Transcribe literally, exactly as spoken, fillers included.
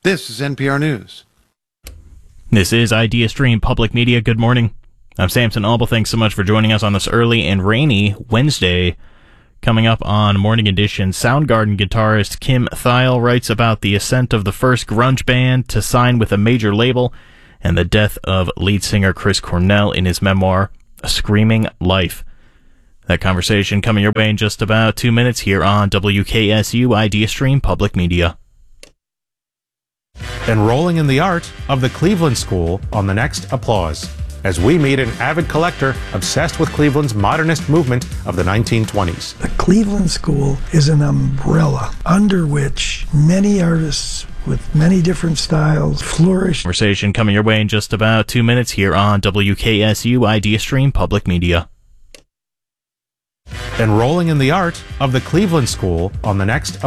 This is N P R News. This is Idea Stream Public Media. Good morning. I'm Samson Albel. Thanks so much for joining us on this early and rainy Wednesday. Coming up on Morning Edition, Soundgarden guitarist Kim Thayil writes about the ascent of the first grunge band to sign with a major label and the death of lead singer Chris Cornell in his memoir, A Screaming Life. That conversation coming your way in just about two minutes here on W K S U Idea Stream Public Media. Enrolling in the art of the Cleveland School on the next Applause, as we meet an avid collector obsessed with Cleveland's modernist movement of the nineteen twenties. The Cleveland School is an umbrella under which many artists with many different styles flourish. Conversation coming your way in just about two minutes here on W K S U Idea Stream Public Media. Enrolling in the art of the Cleveland School on the next